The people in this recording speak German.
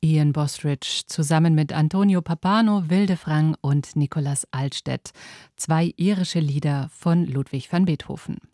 Ian Bostridge zusammen mit Antonio Pappano, Wildefrang und Nicolas Altstädt. 2 irische Lieder von Ludwig van Beethoven.